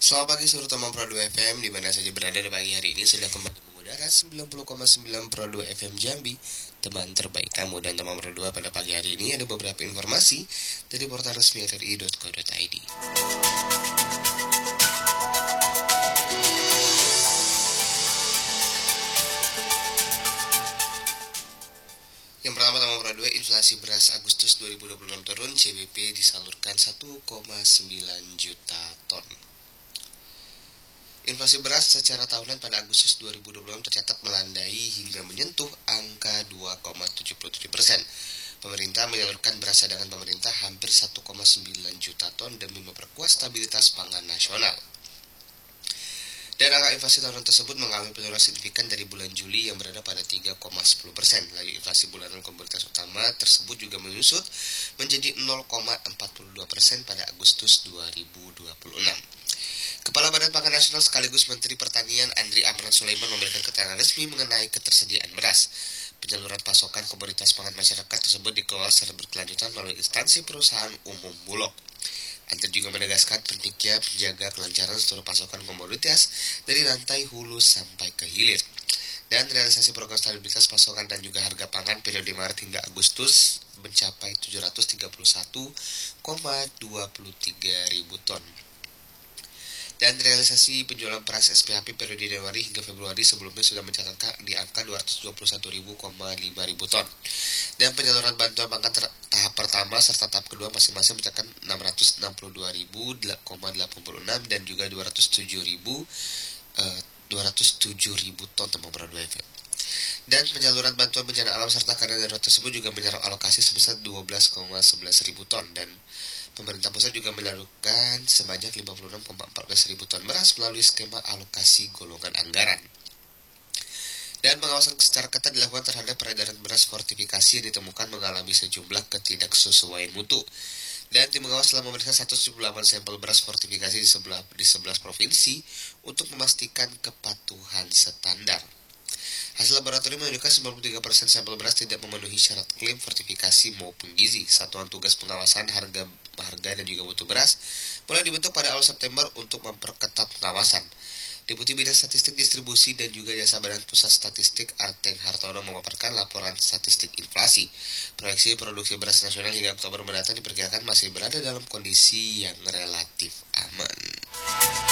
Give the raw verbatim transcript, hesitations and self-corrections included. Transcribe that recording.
Selamat pagi seluruh teman Pro dua F M di mana saja berada di pagi hari ini sudah kembali mengudara sembilan puluh koma sembilan Pro dua F M Jambi, teman terbaik kamu. Dan teman Pro dua pada pagi hari ini ada beberapa informasi dari portal resmi r r i dot co dot i d. Yang pertama, teman Pro dua, inflasi beras Agustus dua ribu dua puluh enam turun, C B P disalurkan satu koma sembilan juta ton. Inflasi beras secara tahunan pada Agustus dua ribu dua puluh enam tercatat melandai hingga menyentuh angka dua koma tujuh tujuh persen. Pemerintah menyalurkan beras cadangan pemerintah hampir satu koma sembilan juta ton demi memperkuat stabilitas pangan nasional. Dan angka inflasi tahunan tersebut mengalami penurunan signifikan dari bulan Juli yang berada pada tiga koma sepuluh persen. Lalu inflasi bulanan komoditas utama tersebut juga menyusut menjadi nol koma empat dua persen pada Agustus dua ribu dua puluh enam. Kepala Badan Pangan Nasional sekaligus Menteri Pertanian Andri Amran Sulaiman memberikan keterangan resmi mengenai ketersediaan beras. Penyaluran pasokan komoditas pangan masyarakat tersebut dikelola secara berkelanjutan melalui instansi perusahaan umum Bulog. Andri juga menegaskan pentingnya menjaga kelancaran seluruh pasokan komoditas dari rantai hulu sampai ke hilir. Dan realisasi program stabilitas pasokan dan juga harga pangan periode Maret hingga Agustus mencapai tujuh ratus tiga puluh satu koma dua tiga ribu ton. Dan realisasi penjualan beras S P H P periode Januari hingga Februari sebelumnya sudah mencatatkan di angka dua ratus dua puluh satu ribu koma lima ribu ton. Dan penyaluran bantuan pangan tahap pertama serta tahap kedua masing-masing mencatatkan enam ratus enam puluh dua ribu koma delapan puluh enam dan juga dua ratus tujuh ribu eh, dua ratus tujuh ribu ton teman Pro dua F M. Dan penyaluran bantuan bencana alam serta keadaan darurat tersebut juga menyerap alokasi sebesar dua belas koma sebelas ribu ton. Dan pemerintah pusat juga menyalurkan sebanyak lima puluh enam koma empat belas ribu ton beras melalui skema alokasi golongan anggaran. Dan pengawasan secara ketat dilakukan terhadap peredaran beras fortifikasi yang ditemukan mengalami sejumlah ketidaksesuaian mutu. Dan tim pengawas telah memeriksa seratus tujuh puluh delapan sampel beras fortifikasi di sebelah di sebelas provinsi untuk memastikan kepatuhan standar. Hasil laboratorium menunjukkan sembilan puluh tiga persen sampel beras tidak memenuhi syarat klaim fortifikasi maupun gizi. Satuan Tugas Pengawasan Harga Harga dan juga Mutu Beras mulai dibentuk pada awal September untuk memperketat pengawasan. Deputi Bidang Statistik Distribusi dan juga Jasa Badan Pusat Statistik Arteng Hartono memaparkan laporan statistik inflasi. Proyeksi produksi beras nasional hingga Oktober mendatang diperkirakan masih berada dalam kondisi yang relatif aman.